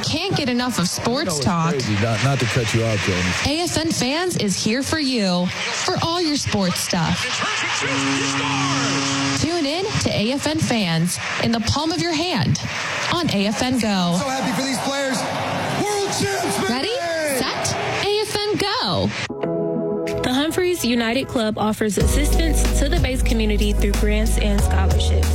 can't get enough of sports talk, crazy, not to cut you off, Jonas. AFN Fans is here for you for all your sports stuff. Tune in to AFN Fans in the palm of your hand on AFN Go. So happy for these players. World champs, baby! Ready, set, AFN Go. The Humphreys United Club offers assistance to the base community through grants and scholarships.